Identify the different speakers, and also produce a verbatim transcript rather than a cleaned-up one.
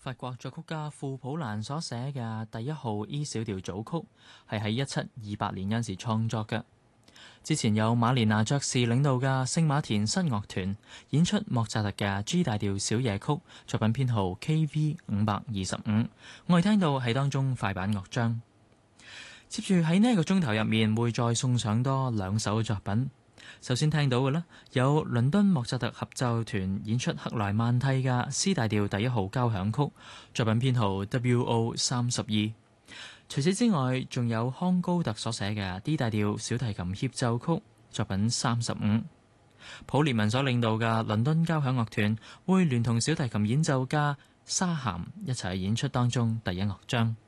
Speaker 1: 法國作曲家庫普蘭所寫嘅第一號 E 小調組曲，係喺一七二八年嗰陣時創作嘅。之前有馬連拿爵士領導嘅聖馬田新樂團演出莫扎特嘅 G 大調小夜曲，作品編號 K V 五百二十五。我哋聽到係當中快板樂章。接住喺呢一個鐘頭入面，會再送上多兩首作品。首先聽到嘅呢，有倫敦莫扎特合奏團演出克萊曼蒂嘅 C 大調第一號交響曲，作品編號 W O 三十二。除此之外，仲有康高特所寫嘅 D 大調小提琴協奏曲，作品三十五。普列文所領導嘅倫敦交響樂團會聯同小提琴演奏家沙咸一齊演出當中第一樂章。